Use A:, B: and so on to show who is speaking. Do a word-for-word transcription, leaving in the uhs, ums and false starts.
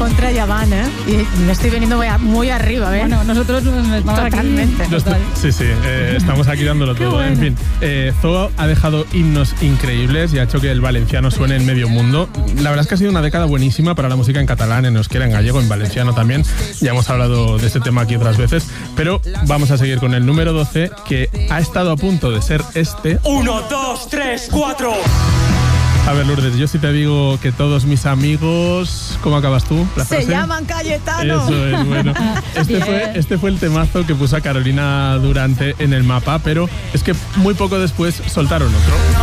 A: contra ya van, ¿eh? Y me estoy veniendo muy, a, muy arriba, ¿eh?
B: Bueno, nosotros vamos
A: totalmente.
B: Aquí,
C: total. Sí, sí, eh, estamos aquí dándolo todo.
A: Bueno.
C: En fin, eh, Zoo ha dejado himnos increíbles y ha hecho que el valenciano suene en medio mundo. La verdad es que ha sido una década buenísima para la música en catalán, en euskera, en gallego, en valenciano también. Ya hemos hablado de este tema aquí otras veces, pero vamos a seguir con el número doce, que ha estado a punto de ser este.
D: Uno, dos, tres, cuatro.
C: A ver, Lourdes, yo si te digo que todos mis amigos... ¿Cómo acabas tú? ¿La
A: Se
C: frase?
A: llaman Cayetano.
C: Eso es, bueno. Este fue, este fue el temazo que puso a Carolina Durante en el mapa, pero es que muy poco después soltaron otro.